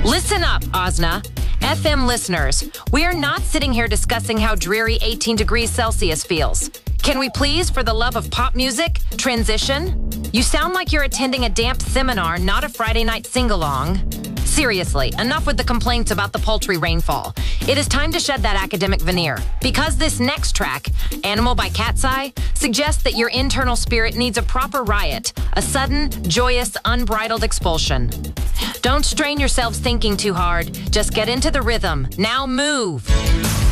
Listen up, Osna. FM listeners, we are not sitting here discussing how dreary 18 degrees Celsius feels. Can we please, for the love of pop music, transition? You sound like you're attending a damp seminar, not a Friday night sing-along. Seriously, enough with the complaints about the paltry rainfall. It is time to shed that academic veneer. Because this next track, Animal by Cat's Eye, suggests that your internal spirit needs a proper riot, a sudden, joyous, unbridled expulsion. Don't strain yourselves thinking too hard. Just get into the rhythm. Now move.